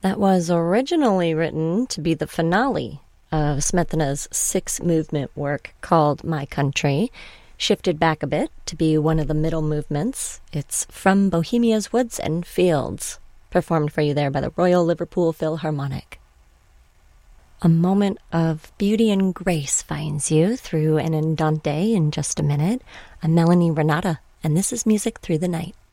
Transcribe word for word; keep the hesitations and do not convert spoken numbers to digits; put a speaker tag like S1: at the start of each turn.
S1: That was originally written to be the finale of Smetana's six-movement work called My Country, shifted back a bit to be one of the middle movements. It's From Bohemia's Woods and Fields, performed for you there by the Royal Liverpool Philharmonic. A moment of beauty and grace finds you through an Andante in just a minute. I'm Melanie Renata, and this is Music Through the Night.